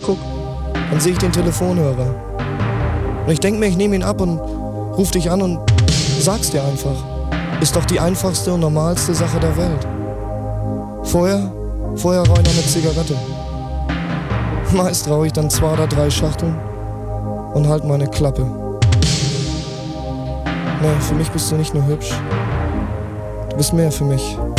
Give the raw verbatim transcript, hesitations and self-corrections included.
guck, dann sehe ich den Telefonhörer. Und ich denk mir, ich nehme ihn ab und ruf dich an und sag's dir einfach. Ist doch die einfachste und normalste Sache der Welt. Vorher, vorher rauch ich noch eine Zigarette. Meist rauch ich dann zwei oder drei Schachteln und halt meine Klappe. Nee, für mich bist du nicht nur hübsch. Du bist mehr für mich.